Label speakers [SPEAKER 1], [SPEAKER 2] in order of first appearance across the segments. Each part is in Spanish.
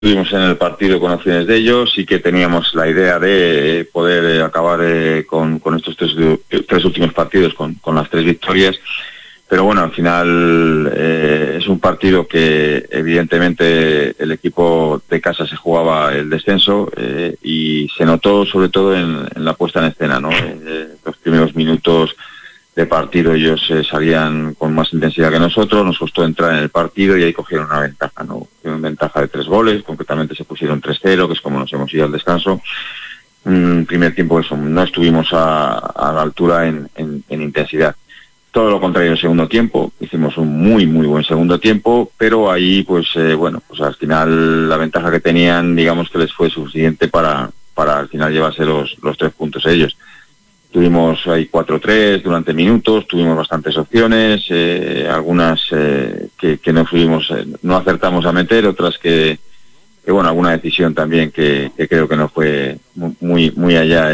[SPEAKER 1] Estuvimos en el partido con opciones de ellos, sí que teníamos la idea de poder acabar con estos tres últimos partidos con las 3 victorias, pero bueno, al final es un partido que evidentemente el equipo de casa se jugaba el descenso y se notó sobre todo en la puesta en escena, ¿no? Los primeros minutos de partido ellos salían con más intensidad que nosotros, nos costó entrar en el partido y ahí cogieron una ventaja, ¿no? Cogieron ventaja de 3 goles, concretamente se pusieron 3-0, que es como nos hemos ido al descanso. Primer tiempo eso, no estuvimos a la altura en intensidad. Todo lo contrario en el segundo tiempo, hicimos un muy buen segundo tiempo, pero ahí pues al final la ventaja que tenían, digamos que les fue suficiente para al final llevarse los 3 puntos a ellos. Tuvimos ahí 4-3 durante minutos, tuvimos bastantes opciones, algunas que no acertamos a meter, otras que alguna decisión también que creo que no fue muy allá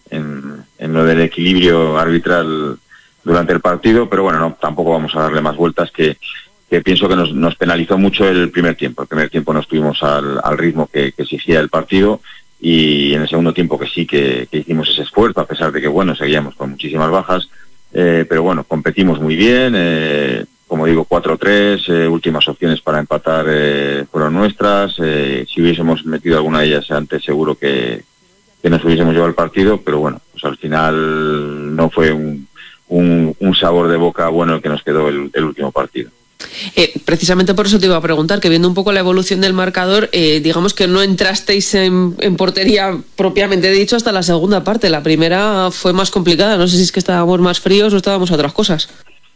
[SPEAKER 1] en lo del equilibrio arbitral durante el partido, pero bueno, no, tampoco vamos a darle más vueltas, que pienso que nos penalizó mucho el primer tiempo. El primer tiempo no estuvimos al ritmo que exigía el partido, y en el segundo tiempo que sí que hicimos ese esfuerzo, a pesar de que seguíamos con muchísimas bajas, pero bueno, competimos muy bien, como digo, 4-3, últimas opciones para empatar fueron nuestras, si hubiésemos metido alguna de ellas antes seguro que nos hubiésemos llevado el partido, pero bueno, pues al final no fue un sabor de boca bueno el que nos quedó el último partido.
[SPEAKER 2] Precisamente por eso te iba a preguntar, que viendo un poco la evolución del marcador, digamos que no entrasteis en portería propiamente dicho hasta la segunda parte. La primera fue más complicada, no sé si es que estábamos más fríos o estábamos a otras cosas.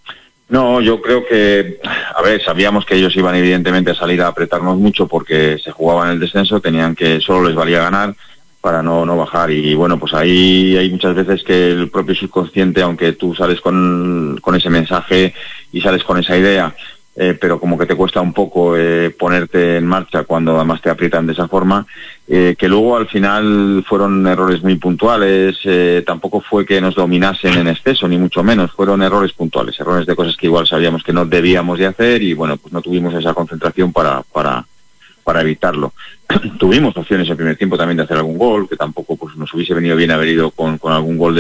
[SPEAKER 1] No, yo creo que, sabíamos que ellos iban evidentemente a salir a apretarnos mucho porque se jugaban el descenso, solo les valía ganar para no bajar, y bueno, pues ahí hay muchas veces que el propio subconsciente, aunque tú sales con ese mensaje y sales con esa idea, pero como que te cuesta un poco ponerte en marcha cuando además te aprietan de esa forma, que luego al final fueron errores muy puntuales, tampoco fue que nos dominasen en exceso, ni mucho menos, fueron errores puntuales, errores de cosas que igual sabíamos que no debíamos de hacer, y bueno, pues no tuvimos esa concentración para evitarlo. Tuvimos opciones en el primer tiempo también de hacer algún gol, que tampoco pues nos hubiese venido bien haber ido con algún gol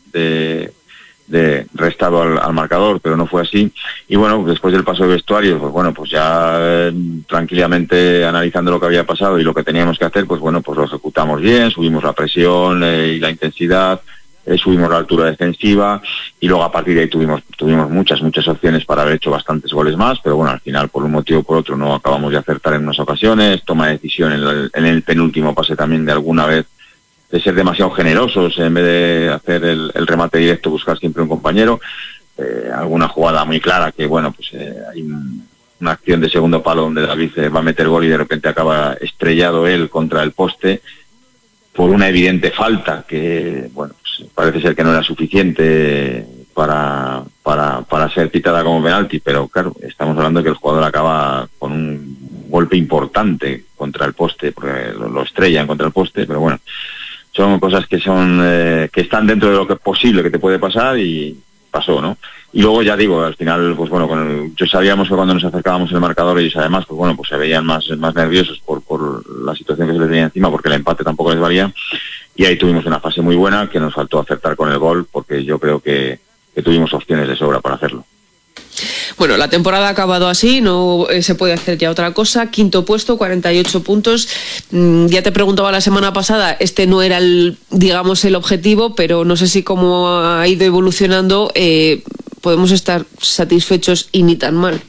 [SPEAKER 1] de restado al marcador, pero no fue así. Y bueno, después del paso de vestuario, pues bueno, pues ya tranquilamente analizando lo que había pasado y lo que teníamos que hacer, pues bueno, pues lo ejecutamos bien, subimos la presión y la intensidad, subimos la altura defensiva, y luego a partir de ahí tuvimos muchas opciones para haber hecho bastantes goles más, pero bueno, al final por un motivo o por otro no acabamos de acertar en unas ocasiones, toma de decisión en el penúltimo pase también de alguna vez, de ser demasiado generosos en vez de hacer el remate directo, buscar siempre un compañero, alguna jugada muy clara que bueno, pues hay una acción de segundo palo donde David va a meter gol y de repente acaba estrellado él contra el poste por una evidente falta que, bueno, pues parece ser que no era suficiente para ser pitada como penalti, pero claro, estamos hablando de que el jugador acaba con un golpe importante contra el poste, porque lo estrellan contra el poste, pero bueno, son cosas que están dentro de lo que es posible que te puede pasar, y pasó, ¿no? Y luego ya digo, al final, pues bueno, yo sabíamos que cuando nos acercábamos al marcador ellos además, pues bueno, pues se veían más nerviosos por la situación que se les venía encima, porque el empate tampoco les valía, y ahí tuvimos una fase muy buena que nos faltó acertar con el gol, porque yo creo que tuvimos opciones de sobra para hacerlo.
[SPEAKER 2] Bueno, la temporada ha acabado así, no se puede hacer ya otra cosa. 5º puesto, 48 puntos. Ya te preguntaba la semana pasada, este no era el objetivo, pero no sé si como ha ido evolucionando podemos estar satisfechos y ni tan mal.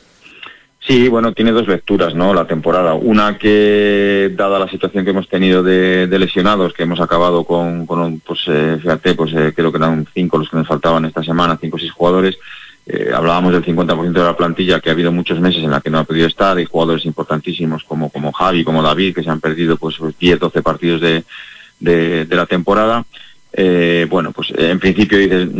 [SPEAKER 1] Sí, bueno, tiene 2 lecturas, ¿no? La temporada. Una que, dada la situación que hemos tenido de lesionados, que hemos acabado con creo que eran 5 los que nos faltaban esta semana, 5 o 6 jugadores. Hablábamos del 50% de la plantilla, que ha habido muchos meses en la que no ha podido estar, y jugadores importantísimos como Javi, como David, que se han perdido pues 10-12 partidos de la temporada. Bueno, pues en principio dices,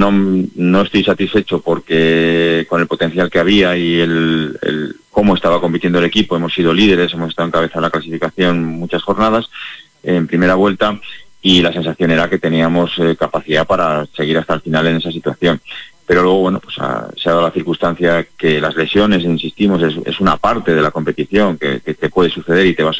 [SPEAKER 1] no estoy satisfecho porque con el potencial que había y el cómo estaba compitiendo el equipo, hemos sido líderes, hemos estado en cabeza de la clasificación muchas jornadas en primera vuelta, y la sensación era que teníamos capacidad para seguir hasta el final en esa situación. pero luego, bueno, pues se ha dado la circunstancia que las lesiones, insistimos, es una parte de la competición que te puede suceder y te va a